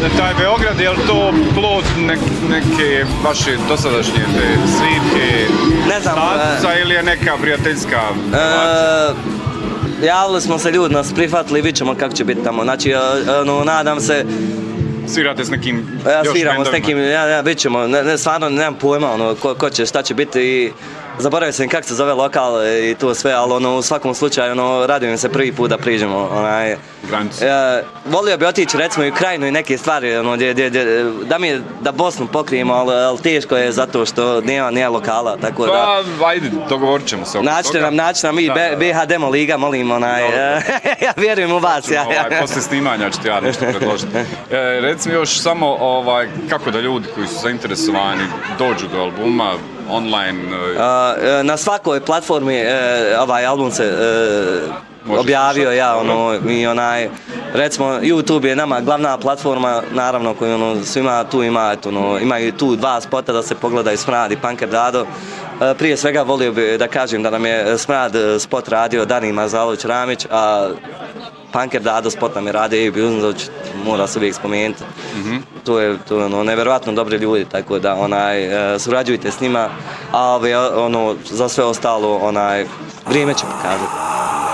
taj Beograd, je li to plod neke vaše dosadašnje svirke, ne znam, statusa ili je neka prijateljska? Javili smo se, ljudi nas prihvatili, vidit ćemo kako će biti tamo. Znači, nadam se... Svirate s nekim sviramo s nekim, vidit ćemo, stvarno nemam pojma ko će, šta će biti i zaboravio sam kako se zove lokal i to sve, ali u svakom slučaju radujem se prvi put da priđemo. Volio bi otići recimo i u Krajinu i neke stvari, da Bosnu pokrijemo, ali teško je zato što nema lokala, tako da... Pa, ajde, dogovorit ćemo se oko toga. Naći nam i BH Demo Liga, molim, ja vjerujem u vas. Posle snimanja ću ti ja nešto predložiti. Reci mi još samo kako da ljudi koji su zainteresovani dođu do albuma, online? Na svakoj platformi ovaj album se objavio i recimo YouTube je nama glavna platforma, naravno koju svima tu imaju tu 2 spota da se pogledaju, Smrad i Punker Dado. Prije svega volio bi da kažem da nam je Smrad spot radio Dani Mazalović-Ramić, a Punker Dado spot nam je radio i Buznović, mora se uvijek spomenuti. To je nevjerojatno dobri ljudi, tako da surađujte s njima, a za sve ostalo vrijeme će pokazati.